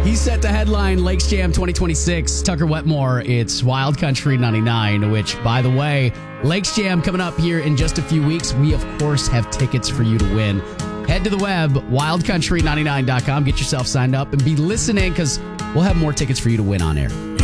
He's set to headline Lakes Jam 2026. Tucker Wetmore, it's Wild Country 99, which, by the way, Lakes Jam coming up here in just a few weeks. We, of course, have tickets for you to win. Head to the web, wildcountry99.com. Get yourself signed up and be listening because we'll have more tickets for you to win on air.